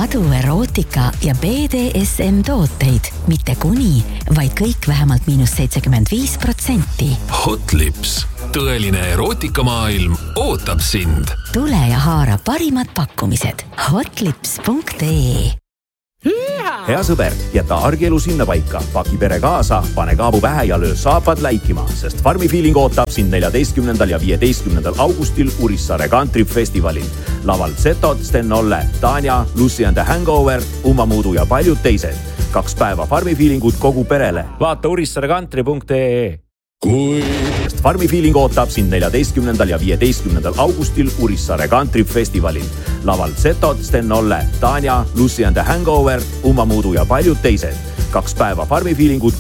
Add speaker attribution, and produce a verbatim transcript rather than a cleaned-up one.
Speaker 1: sadu erootika ja B D S M tooteid, mitte kuni, vaid kõik vähemalt miinus seitsekümmend viis protsenti.
Speaker 2: Hot Lips. Tõeline erootikamaailm ootab sind.
Speaker 1: Tule ja haara parimad pakkumised. hotlips punkt ee
Speaker 3: Hea sõber, jäta argielu sinna paika, paki pere kaasa, pane kaabu pähe ja löö saapad läikima, sest Farmi Feeling ootab sind neljateistkümnendal ja viieteistkümnendal augustil Urissaare Country Festivalil. Laval Zetod, Sten Olle, Tanja, Lucy and the Hangover, Umma Muudu ja paljud teised. Kaks päeva Farmi Feelingut kogu perele. Vaata urissaare country punkt ee. Kui... Sest Farmi Feeling ootab sind neljateistkümnendal ja viieteistkümnendal augustil Urissaare Country Festivalil. Laval Zetod, Sten Olle, Tanja, Lucy and the Hangover, Umma Muudu ja paljud teised. Kaks päeva Farmi Feelingut